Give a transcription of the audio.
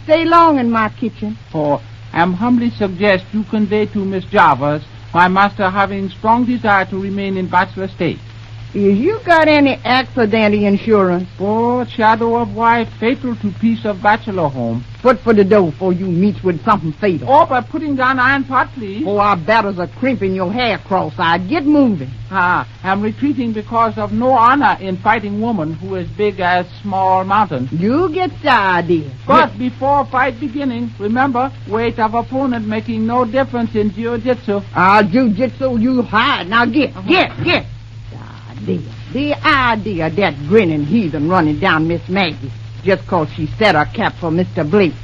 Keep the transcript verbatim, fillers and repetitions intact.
stay long in my kitchen. Oh, I humbly suggest you convey to Miss Jarvis my master having strong desire to remain in bachelor state. Is you got any accident insurance? Oh, shadow of wife fatal to peace of bachelor home. Foot for the door before you meet with something fatal. Oh, by putting down iron pot, please. Oh, our batters are crimping your hair cross-eyed. Get moving. Ah, I'm retreating because of no honor in fighting woman who is big as small mountain. You get the idea. But Get... before fight beginning, remember, weight of opponent making no difference in jiu-jitsu. Ah, jiu-jitsu, you hide. Now get, uh-huh. get, get. The idea, the idea of that grinning heathen running down Miss Maggie just 'cause she set her cap for Mister Blake.